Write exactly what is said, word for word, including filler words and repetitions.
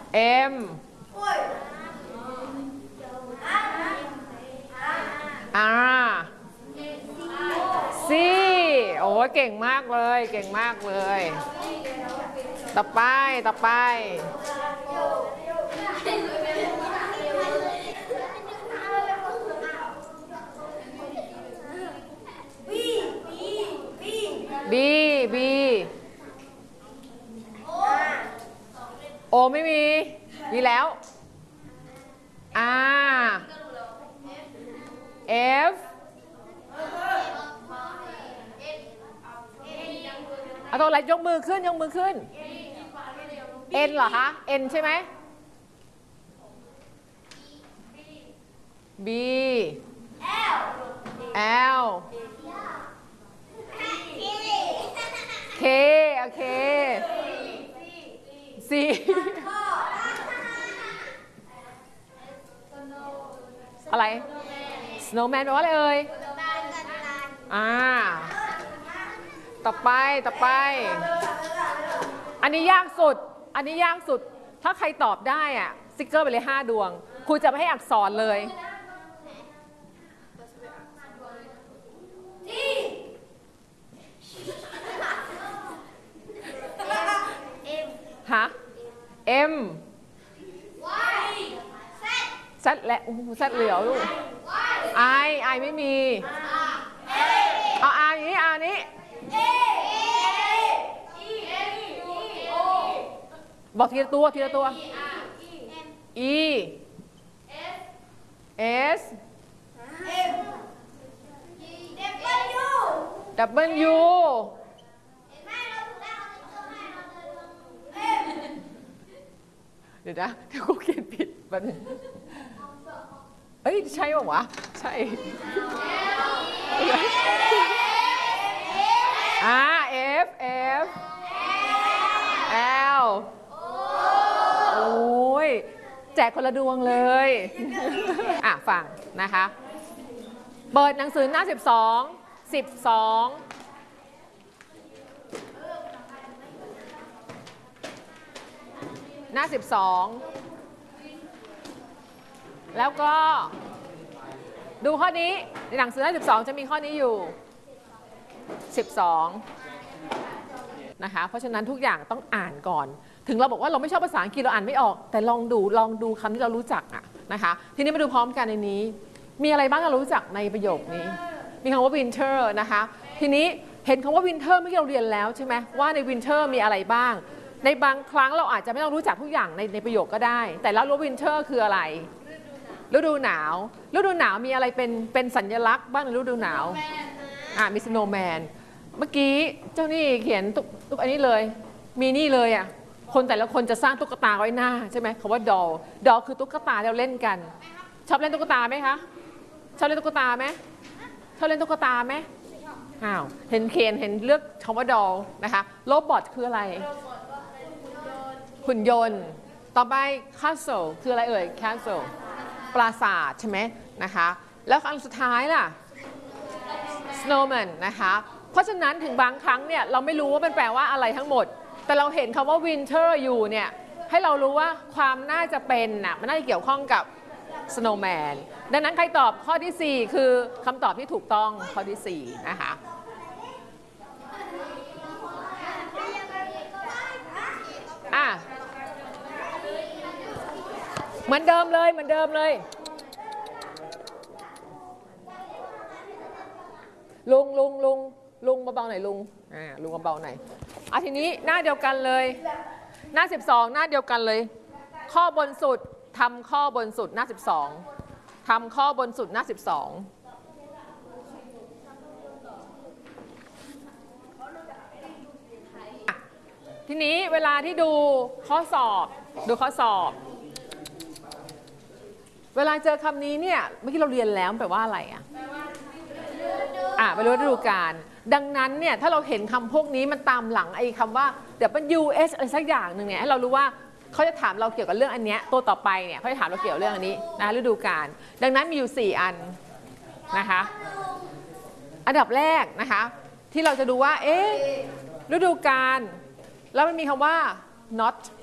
M R C โอ้เก่งมากเลยเก่งมากเลยต่อไปต่อไปB B โอไม่มีมีแล้ว R F เอาตัวอะไรยกมือขึ้นยกมือขึ้น N เหรอคะ N ใช่ไหม B L K โอเค C อะไร snowman แปลว่าอะไรเอ่ยอ่าต่อไปต่อไปอันนี้ยากสุดอันนี้ยากสุดถ้าใครตอบได้อ่ะสติ๊กเกอร์ไปเลยห้าดวงครูจะไม่ให้อักษรเลยฮะ M แซดและแซดเหลียวลูก I I ไม่มีเอา R นี้ R นี้บอกทีละตัวทีละตัว E S W เดี๋ยวนะเดี๋ยวกูเขียนผิดแป๊บนึงเอ้ยใช่ป่าววะใช่อ่า F F L โอ้ยแจกคนละดวงเลยอ่ะฟังนะคะเปิดหนังสือหน้าสิบสอง สิบสองหน้าสิบสองแล้วก็ดูข้อนี้ในหนังสือหน้าสิบสองจะมีข้อนี้อยู่สิบสองนะคะเพราะฉะนั้นทุกอย่างต้องอ่านก่อนถึงเราบอกว่าเราไม่ชอบภาษาอังกฤษเราอ่านไม่ออกแต่ลองดูลองดูคำที่เรารู้จักอะนะคะทีนี้มาดูพร้อมกันในนี้มีอะไรบ้างเรารู้จักในประโยคนี้มีคำว่า winter นะคะทีนี้เห็นคำว่า winter เมื่อกี้เราเรียนแล้วใช่ไหมว่าใน winter มีอะไรบ้างในบางครั้งเราอาจจะไม่ต้องรู้จักทุกอย่างในในประโยคก็ได้แต่แล้วรู้ winter คืออะไรฤดูหนาวฤดูหนาวมีอะไรเป็นเป็นสัญลักษณ์บ้างในฤดูหนาวอ่ามี snowman เมื่อกี้เจ้านี่เขียนตุ๊กตุ๊กอันนี้เลยมีนี่เลยอ่ะคนแต่ละคนจะสร้างตุ๊กตาไว้หน้าใช่ไหมคำว่า doll doll คือตุ๊กตาเราเล่นกันชอบเล่นตุ๊กตาไหมคะชอบเล่นตุ๊กตาไหมชอบเล่นตุ๊กตาไหมอ้าวเห็นเคนเห็นเลือกคำว่า doll นะคะโรบอทคืออะไรหุ่นยนต์ต่อไป castle คืออะไรเอ่ย castle ปราสาทใช่ไหมนะคะแล้วอันสุดท้ายล่ะ snowman นะคะเพราะฉะนั้นถึงบางครั้งเนี่ยเราไม่รู้ว่ามันแปลว่าอะไรทั้งหมดแต่เราเห็นคำว่า winter อยู่เนี่ยให้เรารู้ว่าความน่าจะเป็นน่ะมันน่าจะเกี่ยวข้องกับ snowman ดังนั้นใครตอบข้อที่สี่คือคำตอบที่ถูกต้องข้อที่สี่นะคะอ่ะเหมือนเดิมเลยเหมือนเดิมเลยลุงลุงลุงลุงเบาๆหน่อยลุงอ่าลุงเบาๆหน่อยอ่ะทีนี้หน้าเดียวกันเลยหน้าสิบสองหน้าเดียวกันเลยข้อบนสุดทำข้อบนสุดหน้าสิบสองทำข้อบนสุดหน้าสิบสองทีนี้เวลาที่ดูข้อสอบดูข้อสอบเวลาเจอคำนี้เนี่ยเมื่อกี้เราเรียนแล้วแปลว่าอะไรอ่ะอ่ะไปรู้ฤดูกาลดังนั้นเนี่ยถ้าเราเห็นคำพวกนี้มันตามหลังไอ้คำว่าเดี๋ยวเป็น ยู เอส อะไรสักอย่างหนึ่งเนี่ยให้เรารู้ว่าเขาจะถามเราเกี่ยวกับเรื่องอันนี้ตัวต่อไปเนี่ยเขาจะถามเราเกี่ยวกับเรื่องอันนี้นะฤดูกาลดังนั้นมีอยู่สี่อันนะคะอันดับแรกนะคะที่เราจะดูว่าเอ๊ะฤดูกาลแล้วมันมีคำว่า not